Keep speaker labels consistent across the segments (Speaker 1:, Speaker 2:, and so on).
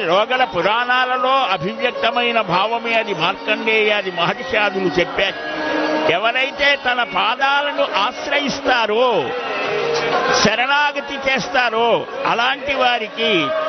Speaker 1: లోగల పురాణాలలో అభివ్యక్తమైన భావమే అది. మార్కండేయాది మహర్షాదులు చెప్పారు. ఎవరైతే తన పాదాలను ఆశ్రయిస్తారో, శరణాగతి చేస్తారో అలాంటి వారికి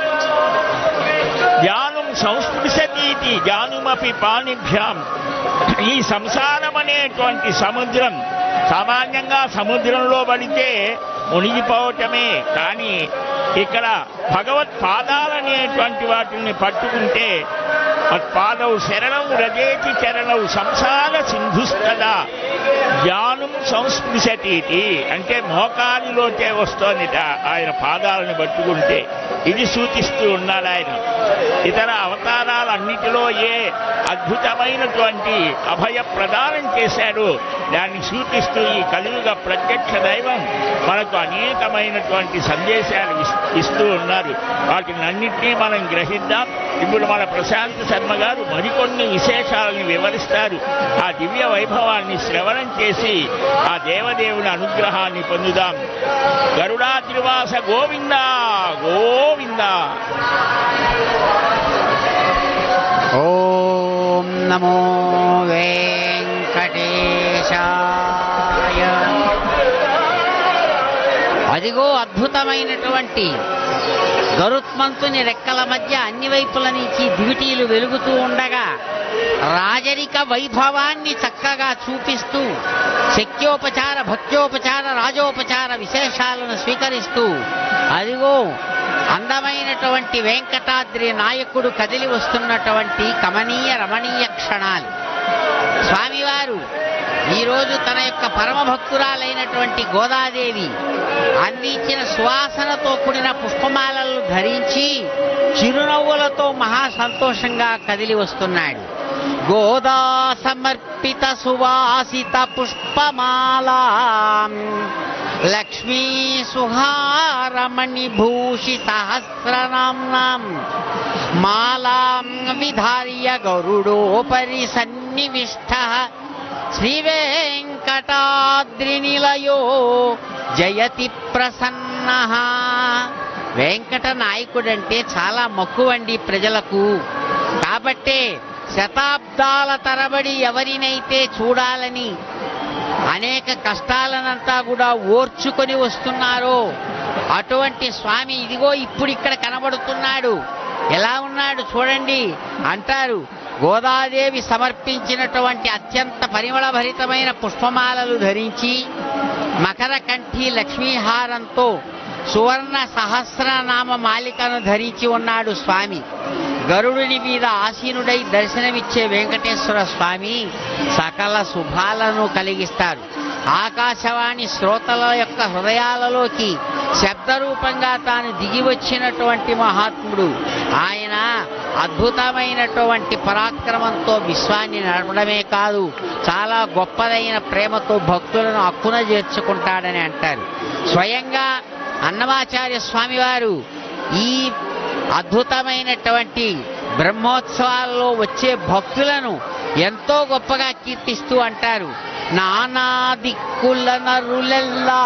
Speaker 1: జ్ఞానం సంస్పృశతీతి జ్ఞానమపి పాణిభ్యాం. ఈ సంసారం అనేటువంటి సముద్రం, సామాన్యంగా సముద్రంలో పడితే మునిగిపోవటమే, కానీ ఇక్కడ భగవత్ పాదాలనేటువంటి వాటిని పట్టుకుంటే మత్పాదౌ శరణౌ రజేతి చరణౌ సంసార సింధుస్తదా జ్ఞానం సంస్పృశతీతి అంటే మోకాలిలోకే వస్తోందిట ఆయన పాదాలను పట్టుకుంటే. ఇది సూచిస్తూ ఉన్నాడు ఆయన. ఇతర అవతారాలన్నిటిలో ఏ అద్భుతమైనటువంటి అభయ ప్రదానం చేశాడో దాన్ని సూచిస్తూ ఈ కలియుగ ప్రత్యక్ష దైవం మనకు అనేకమైనటువంటి సందేశాలు ఇస్తూ ఉన్నారు. వాటిని అన్నింటినీ మనం గ్రహిద్దాం. ఇప్పుడు మన ప్రశాంత్ శర్మ గారు మరికొన్ని విశేషాలను వివరిస్తారు. ఆ దివ్య వైభవాన్ని శ్రవణం చేసి ఆ దేవదేవుని అనుగ్రహాన్ని పొందుదాం. గరుడాద్రివాస గోవింద గోవింద.
Speaker 2: ఓం నమో వెంకటేశాయ. అదిగో అద్భుతమైనటువంటి గరుత్మంతుని రెక్కల మధ్య అన్ని వైపుల నుంచి దివిటీలు వెలుగుతూ ఉండగా రాజరిక వైభవాన్ని చక్కగా చూపిస్తూ శక్యోపచార, భక్త్యోపచార, రాజోపచార విశేషాలను స్వీకరిస్తూ అదిగో అందమైనటువంటి వెంకటాద్రి నాయకుడు కదిలి వస్తున్నటువంటి కమనీయ రమణీయ క్షణాలు. స్వామివారు ఈరోజు తన యొక్క పరమ భక్తురాలైనటువంటి గోదాదేవి అందించిన సువాసనతో కూడిన పుష్పమాలలు ధరించి చిరునవ్వులతో మహా సంతోషంగా కదిలి వస్తున్నాడు. గోదా సమర్పిత సువాసిత పుష్పమాలా లక్ష్మీ సుహారమణి భూషి సహస్రనామ్నాం మాలాం విధార్య గరుడోపరి సన్నివిష్టః శ్రీవేంకటాద్రినిలయో జయతి ప్రసన్నః. వెంకట నాయకుడంటే చాలా మక్కువండి ప్రజలకు. కాబట్టే శతాబ్దాల తరబడి ఎవరినైతే చూడాలని అనేక కష్టాలనంతా కూడా ఓర్చుకొని వస్తున్నారో అటువంటి స్వామి ఇదిగో ఇప్పుడు ఇక్కడ కనబడుతున్నాడు. ఎలా ఉన్నాడు చూడండి అంటారు. గోదాదేవి సమర్పించినటువంటి అత్యంత పరిమళభరితమైన పుష్పమాలలు ధరించి మకర కంఠి లక్ష్మీహారంతో సువర్ణ సహస్రనామ మాలికను ధరించి ఉన్నాడు స్వామి. గరుడుని మీద ఆసీనుడై దర్శనమిచ్చే వెంకటేశ్వర స్వామి సకల శుభాలను కలిగిస్తారు. ఆకాశవాణి శ్రోతల యొక్క హృదయాలలోకి శబ్దరూపంగా తాను దిగి వచ్చినటువంటి మహాత్ముడు ఆయన. అద్భుతమైనటువంటి పరాక్రమంతో విశ్వాన్ని నడపడమే కాదు, చాలా గొప్పదైన ప్రేమతో భక్తులను అక్కున చేర్చుకుంటాడని అంటారు. స్వయంగా అన్నమాచార్య స్వామివారు ఈ అద్భుతమైనటువంటి బ్రహ్మోత్సవాల్లో వచ్చే భక్తులను ఎంతో గొప్పగా కీర్తిస్తూ అంటారు. నానా దిక్కుల నరులెల్లా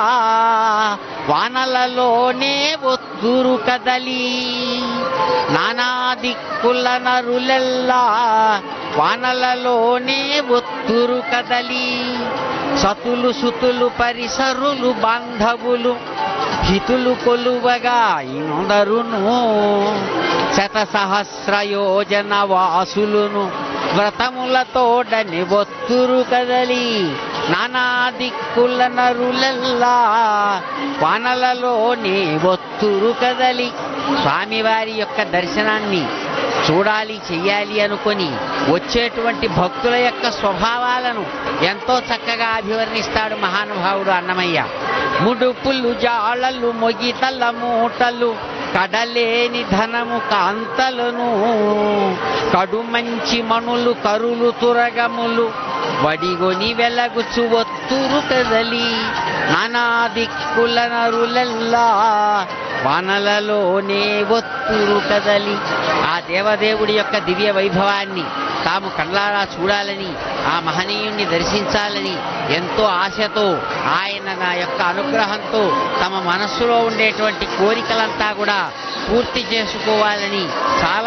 Speaker 2: వానలలోనే ఒత్తురు కదలి. నానా దిక్కుల నరులెల్లా వానలలోనే ఒత్తురు కదలి. సతులు సుతులు పరిసరులు బాంధవులు హితులు కొలువగా ఇందరును. శత సహస్ర యోజన వాసులును వ్రతములతోడని ఒత్తురు కదలి. నానా దిక్కుల నరులెల్లా వానలలోనే ఒత్తురు కదలి. స్వామివారి యొక్క దర్శనాన్ని చూడాలి, చెయ్యాలి అనుకొని వచ్చేటువంటి భక్తుల యొక్క స్వభావాలను ఎంతో చక్కగా అభివర్ణిస్తాడు మహానుభావుడు అన్నమయ్య. ముడుపులు జాళలు మొగితల మూటలు కడలేని ధనము కాంతలను కడు మంచి మణులు కరులు తురగములు వడిగొని వెలగుచు ఒత్తురు కదలి. నానా దిక్కుల నరులెల్లా వానలలోనే ఒత్తురు కదలి. ఆ దేవదేవుడి యొక్క దివ్య వైభవాన్ని తాము కళ్ళారా చూడాలని, ఆ మహనీయుణ్ణి దర్శించాలని ఎంతో ఆశతో ఆయన నా యొక్క అనుగ్రహంతో తమ మనస్సులో ఉండేటువంటి కోరికలంతా కూడా పూర్తి చేసుకోవాలని చాలా